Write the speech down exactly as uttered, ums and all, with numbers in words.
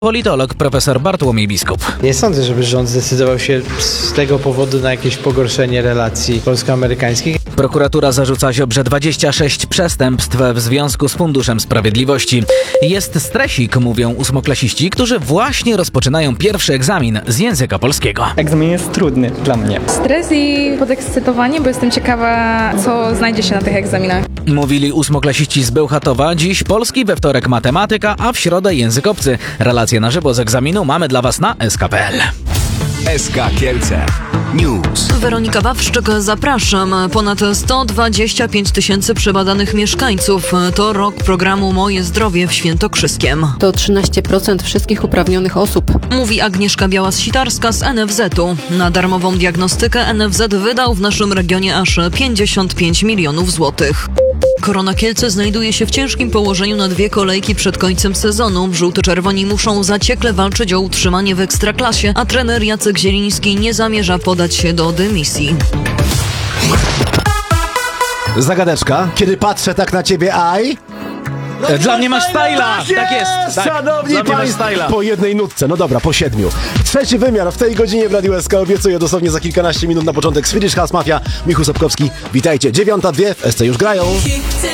Politolog profesor Bartłomiej Biskup. Nie sądzę, żeby rząd zdecydował się z tego powodu na jakieś pogorszenie relacji polsko-amerykańskich. Prokuratura zarzuca Ziobrze dwadzieścia sześć przestępstw w związku z Funduszem Sprawiedliwości. Jest stresik, mówią ósmoklasiści, którzy właśnie rozpoczynają pierwszy egzamin z języka polskiego. Egzamin jest trudny dla mnie. Stres i podekscytowanie, bo jestem ciekawa, co znajdzie się na tych egzaminach. Mówili ósmoklasiści z Bełchatowa. Dziś polski, we wtorek matematyka, a w środę język obcy. Relacje na żywo z egzaminu mamy dla Was na S K kropka P L. S K Kielce News. Weronika Wawrzyk, zapraszam. Ponad sto dwadzieścia pięć tysięcy przebadanych mieszkańców. To rok programu Moje Zdrowie w Świętokrzyskiem. To trzynaście procent wszystkich uprawnionych osób. Mówi Agnieszka Białas-Sitarska z N F Z u. Na darmową diagnostykę N F Z wydał w naszym regionie aż pięćdziesiąt pięć milionów złotych. Korona Kielce znajduje się w ciężkim położeniu na dwie kolejki przed końcem sezonu. Żółto-czerwoni muszą zaciekle walczyć o utrzymanie w Ekstraklasie, a trener Jacek Zieliński nie zamierza podać się do dymisji. Zagadeczka. Kiedy patrzę tak na ciebie, aj... Dla mnie masz styla! Tak jest! Tak. Szanowni Dla mnie masz państwo, styla. po jednej nutce, no dobra, po siedmiu. Trzeci wymiar w tej godzinie w Radiu S K obiecuję dosłownie za kilkanaście minut na początek Swedish House Mafia. Michał Sapkowski, witajcie. Dziewiąta dwie w S C już grają.